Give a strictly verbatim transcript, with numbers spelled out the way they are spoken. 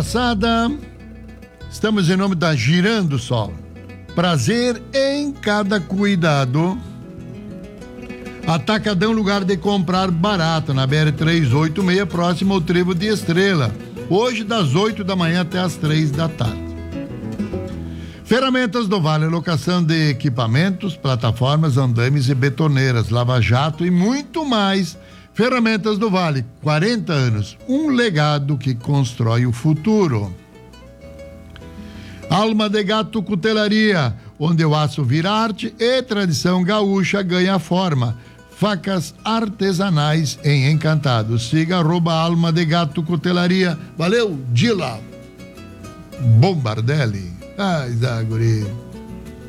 Passada, estamos em nome da Girando Sol. Prazer em cada cuidado. Atacadão, lugar de comprar barato, na B R trezentos e oitenta e seis, próximo ao Trevo de Estrela. Hoje, das oito da manhã até as três da tarde. Ferramentas do Vale, locação de equipamentos, plataformas, andames e betoneiras, lava-jato e muito mais. Ferramentas do Vale, quarenta anos, um legado que constrói o futuro. Alma de Gato Cutelaria, onde o aço vira arte e tradição gaúcha ganha forma. Facas artesanais em Encantados. Siga arroba Alma de Gato Cutelaria. Valeu, Dila Bombardelli. Ai, Zaguri.